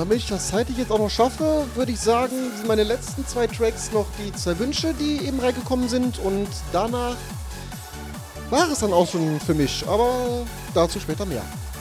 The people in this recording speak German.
damit ich das zeitlich jetzt auch noch schaffe, würde ich sagen, sind meine letzten 2 Tracks noch die 2 Wünsche, die eben reingekommen sind. Und danach war es dann auch schon für mich. Aber dazu später mehr.